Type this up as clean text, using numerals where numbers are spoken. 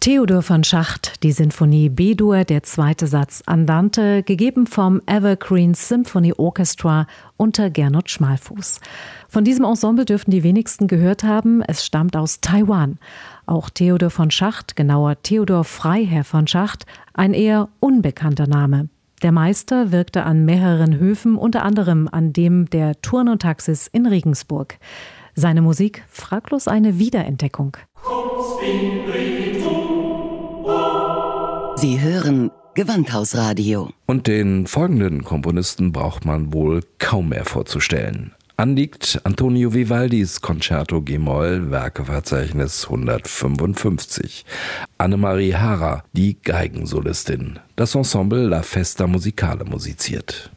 Theodor von Schacht, die Sinfonie B-Dur, der zweite Satz Andante, gegeben vom Evergreen Symphony Orchestra unter Gernot Schmalfuß. Von diesem Ensemble dürften die wenigsten gehört haben, es stammt aus Taiwan. Auch Theodor von Schacht, genauer Theodor Freiherr von Schacht, ein eher unbekannter Name. Der Meister wirkte an mehreren Höfen, unter anderem an dem der Turn und Taxis in Regensburg. Seine Musik fraglos eine Wiederentdeckung. Sie hören Gewandhausradio. Und den folgenden Komponisten braucht man wohl kaum mehr vorzustellen. Anliegt Antonio Vivaldis Concerto G-Moll, Werkeverzeichnis 155. Annemarie Hara, die Geigensolistin. Das Ensemble La Festa Musicale musiziert.